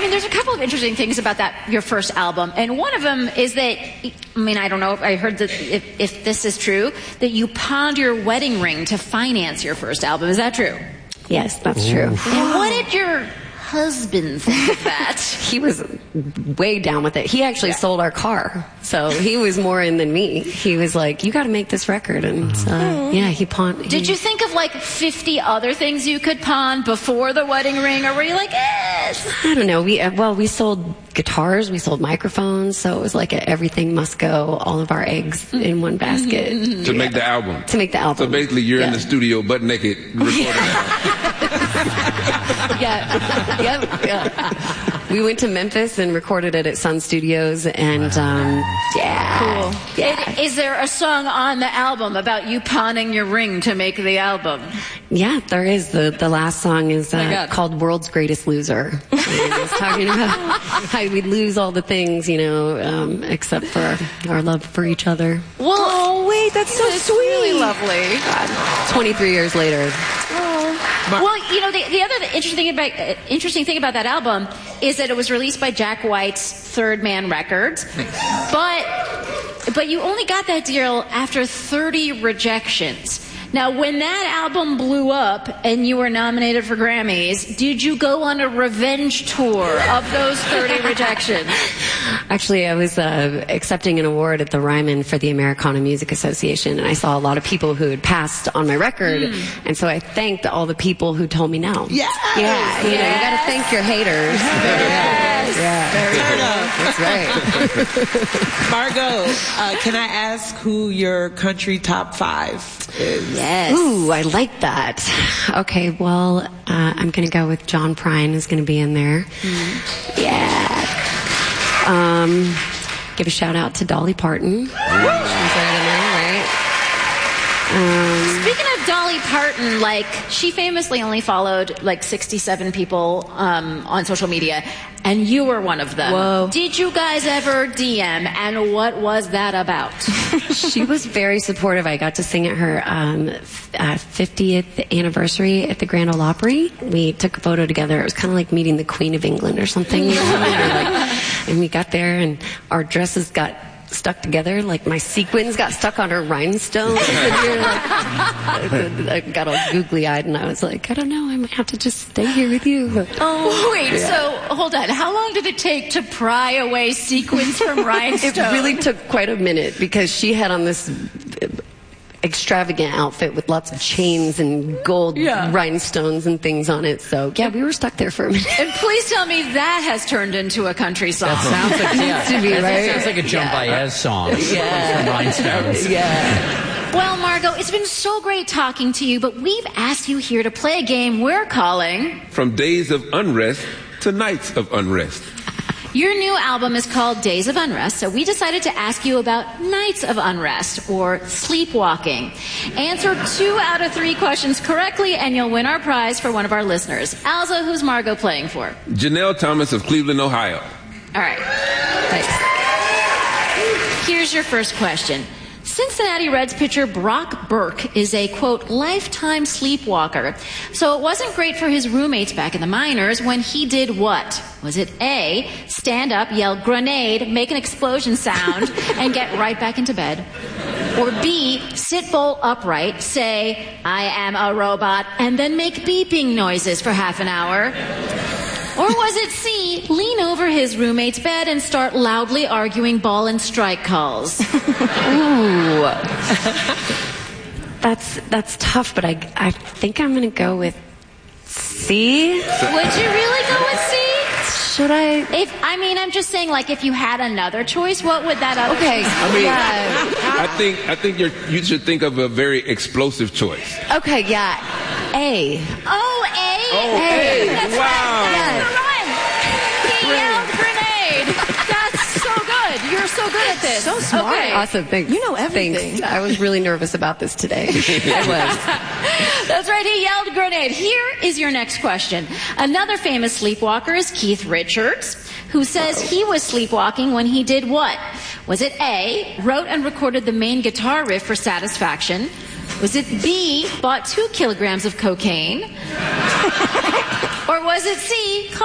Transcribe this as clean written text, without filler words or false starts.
mean, there's a couple of interesting things about your first album, and one of them is that, I mean, I don't know, I heard that if this is true, that you pawned your wedding ring to finance your first album. Is that true? Yes, that's true. And what did your husband think of that? He was way down with it. He actually sold our car, so he was more in than me. He was like, you got to make this record, and yeah, he pawned. Did you think of like 50 other things you could pawn before the wedding ring, or were you like, I don't know. We sold guitars, we sold microphones, so it was like everything must go, all of our eggs in one basket. To make the album. To make the album. So basically you're in the studio butt naked recording Yeah. We went to Memphis and recorded it at Sun Studios, and Cool. Yeah. Is there a song on the album about you pawning your ring to make the album? Yeah, there is. The last song is called World's Greatest Loser. And it's talking about how we lose all the things, except for our love for each other. Well, wait, that's so sweet. Really lovely. 23 years later. Well, the other interesting thing about that album is that it was released by Jack White's Third Man Records, but you only got that deal after 30 rejections. Now, when that album blew up and you were nominated for Grammys, did you go on a revenge tour of those 30 rejections? Actually, I was accepting an award at the Ryman for the Americana Music Association, and I saw a lot of people who had passed on my record, and so I thanked all the people who told me no. Yes. Yeah, you got to thank your haters. Yes. Turn up. That's right. Margot, can I ask who your country top 5 is? Yes. Ooh, I like that. Okay, well, I'm going to go with John Prine is going to be in there. Yeah. Give a shout out to Dolly Parton. She's right in there, right? Speaking of Dolly Parton, she famously only followed 67 people on social media, and you were one of them. Whoa. Did you guys ever DM, and what was that about? She was very supportive. I got to sing at her 50th anniversary at the Grand Ole Opry. We took a photo together. It was kind of like meeting the Queen of England or something. And we got there, and our dresses got stuck together, my sequins got stuck on her rhinestones. I got all googly-eyed, and I was like, I don't know, I might have to just stay here with you. So hold on. How long did it take to pry away sequins from rhinestones? It really took quite a minute, because she had on this extravagant outfit with lots of chains and gold rhinestones and things on it. So, yeah, we were stuck there for a minute. And please tell me that has turned into a country song. That sounds like, That sounds like a Joan Baez song. Yeah. Rhinestones. Yeah. Well, Margot, it's been so great talking to you, but we've asked you here to play a game we're calling From Days of Unrest to Nights of Unrest. Your new album is called Days of Unrest, so we decided to ask you about Nights of Unrest, or sleepwalking. Answer 2 out of 3 questions correctly, and you'll win our prize for one of our listeners. Alza, who's Margot playing for? Janelle Thomas of Cleveland, Ohio. All right. Thanks. Here's your first question. Cincinnati Reds pitcher Brock Burke is a, quote, lifetime sleepwalker. So it wasn't great for his roommates back in the minors when he did what? Was it A, stand up, yell grenade, make an explosion sound, and get right back into bed? Or B, sit bolt upright, say, I am a robot, and then make beeping noises for half an hour? Or was it C, lean over his roommate's bed and start loudly arguing ball and strike calls? Ooh. That's tough, but I think I'm going to go with C. Would you really go with C? Should I? I'm just saying, if you had another choice, what would that other choice be? I think you should think of a very explosive choice. Okay, yeah. A. Oh, A? Oh, A. That's Wow. right. That's the run. He yelled grenade. That's so good. You're so good at this. So smart. Okay. Awesome, thanks. You know everything. Thanks. I was really nervous about this today. I was. That's right, he yelled grenade. Here is your next question. Another famous sleepwalker is Keith Richards, who says he was sleepwalking when he did what? Was it A, wrote and recorded the main guitar riff for Satisfaction? Was it B, bought 2 kilograms of cocaine? Or was it C,